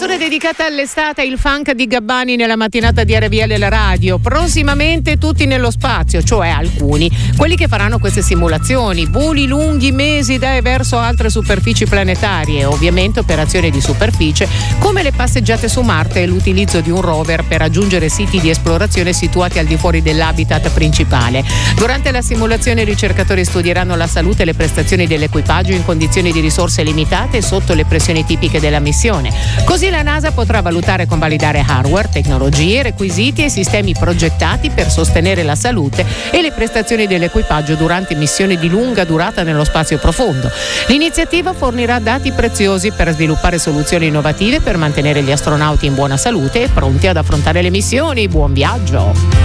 canzone dedicata all'estate, il funk di Gabbani nella mattinata di RVL la radio. Prossimamente tutti nello spazio, cioè alcuni, quelli che faranno queste simulazioni, voli lunghi mesi da e verso altre superfici planetarie, ovviamente operazioni di superficie come le passeggiate su Marte e l'utilizzo di un rover per raggiungere siti di esplorazione situati al di fuori dell'habitat principale. Durante la simulazione i ricercatori studieranno la salute e le prestazioni dell'equipaggio in condizioni di risorse limitate e sotto le pressioni tipiche della missione. Così la NASA potrà valutare e convalidare hardware, tecnologie, requisiti e sistemi progettati per sostenere la salute e le prestazioni dell'equipaggio durante missioni di lunga durata nello spazio profondo. L'iniziativa fornirà dati preziosi per sviluppare soluzioni innovative per mantenere gli astronauti in buona salute e pronti ad affrontare le missioni. Buon viaggio!